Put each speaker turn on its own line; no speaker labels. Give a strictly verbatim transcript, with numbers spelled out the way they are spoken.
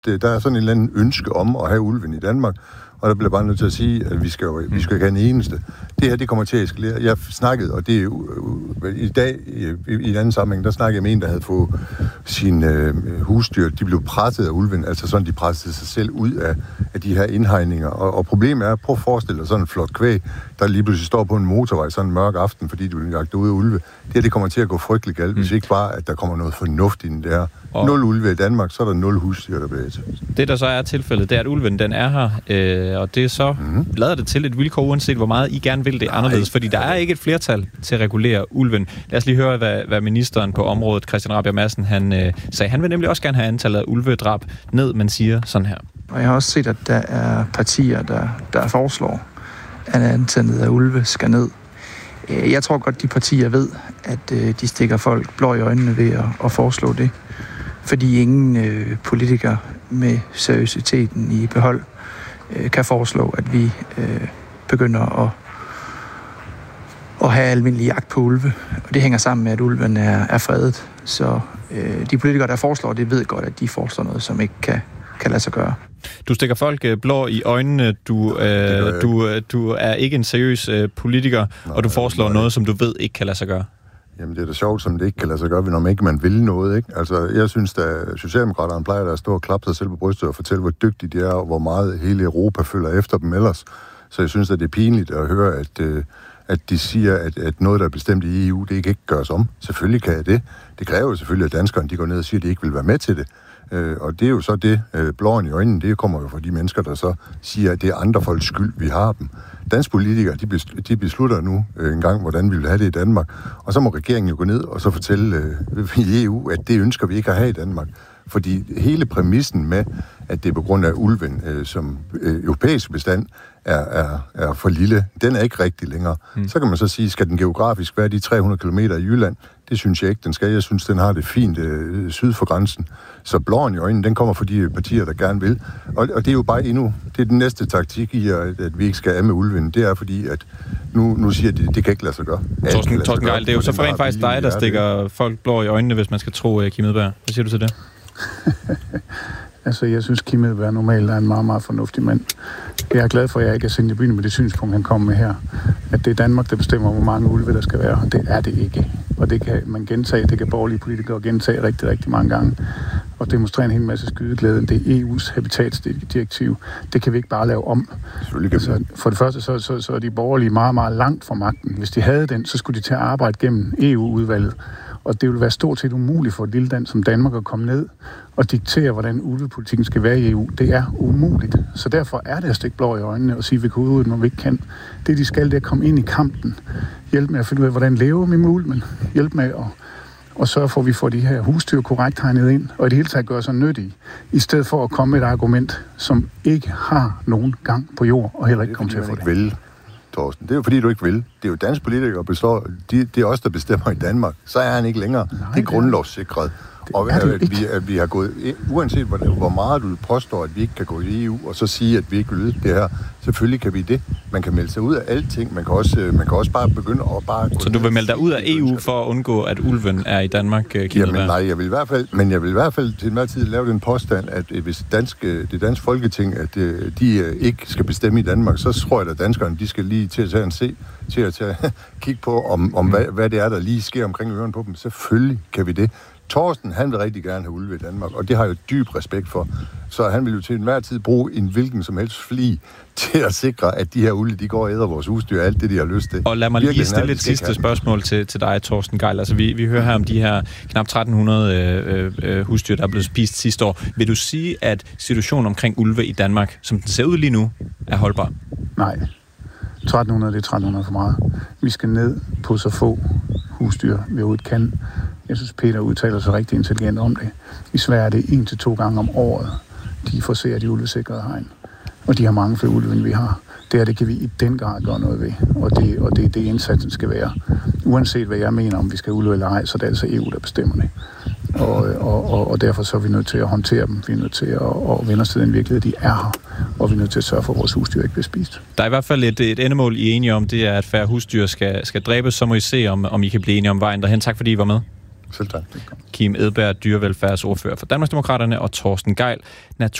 det, der er sådan en eller anden ønske om at have ulven i Danmark, og der bliver bare nødt til at sige, at vi skal jo vi skal ikke have den eneste. Det her, det kommer til at eskalere. Jeg snakkede, og det er jo i dag, i, i en anden sammenhæng, der snakkede jeg med en, der havde fået sine øh, husdyr, de blev presset af ulven, altså sådan, de pressede sig selv ud af, af de her indhegninger. Og, og problemet er, prøv at forestille dig sådan en flot kvæg, der lige pludselig står på en motorvej sådan en mørk aften, fordi de bliver jagtet ud af ulve. Det her, det kommer til at gå frygteligt galt, mm. hvis ikke bare, at der kommer noget fornuft ind der. Og nul ulve i Danmark, så er der nul husdyr, der bliver til.
Det, der så er tilfældet, det er, at ulven, den er her, øh, og det er så mm. lader det til et vilkår, uanset hvor meget I gerne vil det anderledes, fordi der er ikke et flertal til at regulere ulven. Lad os lige høre, hvad, hvad ministeren på området, Christian Rabjerg Madsen, han øh, sagde. Han vil nemlig også gerne have antallet af ulvedrab ned, men siger sådan her.
Og jeg har også set, at der er partier, der, der foreslår, at antallet af ulve skal ned. Jeg tror godt, de partier ved, at øh, de stikker folk blå i øjnene ved at, at foreslå det. Fordi ingen øh, politiker med seriøsiteten i behold øh, kan foreslå, at vi øh, begynder at, at have almindelig jagt på ulve. Og det hænger sammen med, at ulven er, er fredet. Så øh, de politikere, der foreslår det, ved godt, at de foreslår noget, som ikke kan, kan lade sig gøre.
Du stikker folk blå i øjnene, du, øh, du, du er ikke en seriøs øh, politiker, nej, og du foreslår nej. noget, som du ved ikke kan lade sig gøre.
Jamen, det er da sjovt, som det ikke kan lade sig gøre, når man ikke man vil noget, ikke? Altså, jeg synes, at Socialdemokraterne plejer at stå og klappe sig selv på brystet og fortælle, hvor dygtige de er, og hvor meget hele Europa følger efter dem ellers. Så jeg synes, at det er pinligt at høre, at, at de siger, at, at noget, der er bestemt i E U, det ikke kan gøres om. Selvfølgelig kan jeg det. Det kræver jo selvfølgelig, at danskerne de går ned og siger, at de ikke vil være med til det. Øh, og det er jo så det, øh, blåen i øjnene, det kommer jo fra de mennesker, der så siger, at det er andre folks skyld, vi har dem. Danske politikere, de, besl- de beslutter nu øh, en gang, hvordan vi vil have det i Danmark. Og så må regeringen jo gå ned og så fortælle øh, i E U, at det ønsker vi ikke at have i Danmark. Fordi hele præmissen med, at det er på grund af ulven, øh, som øh, europæisk bestand er, er, er for lille, den er ikke rigtig længere. Mm. Så kan man så sige, skal den geografisk være de tre hundrede kilometer i Jylland? Det synes jeg ikke, den skal. Jeg synes, den har det fint øh, syd for grænsen. Så blåen i øjnene, den kommer fra de partier, der gerne vil. Og, og det er jo bare endnu, det er den næste taktik i, at, at vi ikke skal af med ulven. Det er fordi, at nu, nu siger de, det kan ikke lade sig gøre.
Torsten, Torsten Geil, det er jo så for rent faktisk dig, der stikker folk blå i øjnene, hvis man skal tro Kim Edberg. Hvad siger du til det?
Altså, jeg synes, Kim Edberg normalt er en meget, meget fornuftig mand. Jeg er glad for, at jeg ikke er sendt i byen med det synspunkt, han kommer med her. At det er Danmark, der bestemmer, hvor mange ulve der skal være. Det er det ikke. Og det kan man gentage, det kan borgerlige politikere gentage rigtig, rigtig mange gange. Og demonstrere en hel masse skydeglæde. Det er E U's habitatsdirektiv. Det kan vi ikke bare lave om. Altså, for det første, så, så, så er de borgerlige meget, meget langt fra magten. Hvis de havde den, så skulle de til at arbejde gennem E U-udvalget. Og det ville være stort set umuligt for et lille land som Danmark at komme ned og diktere, hvordan ulvepolitikken skal være i E U. Det er umuligt. Så derfor er det at stikke blå i øjnene og sige, at vi kan udrydde, når vi ikke kan. Det, de skal, det er at komme ind i kampen. Hjælp med at finde ud af, hvordan lever vi med ulven. Hjælp med at og sørge for, at vi får de her husdyr korrekt tegnet ind, og i det hele taget gøre sig nyttige, i stedet for at komme med et argument, som ikke har nogen gang på jord, og heller ikke kommer til at få det.
Vil, Torsten. Det er jo fordi, du ikke vil. Det er jo danske politikere, består, de, det er os, der bestemmer i Danmark. Så er han ikke længere. Nej, det er grundlovssikret. Og at, at, vi, at vi har gået, uanset hvor, hvor meget du påstår, at vi ikke kan gå i E U, og så sige, at vi ikke vil det her, selvfølgelig kan vi det. Man kan melde sig ud af alting. Man kan også, man kan også bare begynde at bare...
Så du vil melde dig ud af E U for at undgå, at ulven er i Danmark, Kim Edberg?
Jamen nej, jeg vil i hvert fald, men jeg vil i hvert fald til enhver tid lave den påstand, at hvis danske, det danske folketing, at de ikke skal bestemme i Danmark, så tror jeg, at danskerne, de skal lige til at tage en se, til at tage, kigge på, om, om mm. hvad, hvad det er, der lige sker omkring ørerne på dem. Selvfølgelig kan vi det. Torsten, han vil rigtig gerne have ulve i Danmark, og det har jeg jo dyb respekt for. Så han vil jo til enhver tid bruge en hvilken som helst fli til at sikre, at de her ulve, de går og æder vores husdyr, alt det, de har lyst til.
Og lad mig lige stille et sidste spørgsmål til, til dig, Torsten Geil. Altså, vi, vi hører her om de her knap tretten hundrede øh, øh, husdyr, der er blevet spist sidste år. Vil du sige, at situationen omkring ulve i Danmark, som den ser ud lige nu, er holdbar?
Nej. tretten hundrede, det er tretten hundrede for meget. Vi skal ned på så få husdyr, vi overhovedet kan. Jeg synes, Peter udtaler sig rigtig intelligent om det. I Sverige er det en til to gange om året, de forser de ulvesikrede hegn. Og de har mange flere ulve, end vi har. Det her, det kan vi i den grad gøre noget ved. Og det og det, det indsatsen skal være. Uanset hvad jeg mener, om vi skal ulve eller ej, så er det altså E U, der bestemmer det. Og, og, og, og derfor så er vi nødt til at håndtere dem. Vi er nødt til at, at vende os til den virkelighed, de er her. Og vi er nødt til at sørge for, at vores husdyr ikke bliver spist.
Der er i hvert fald et, et endemål, I er enige om, det er, at færre husdyr skal, skal dræbes. Så må I se, om, om I kan blive enige om vejen derhen. Tak fordi I var med.
Selv tak.
Kim Edberg, dyrevelfærdsordfører for Danmarksdemokraterne, og Torsten Gejl,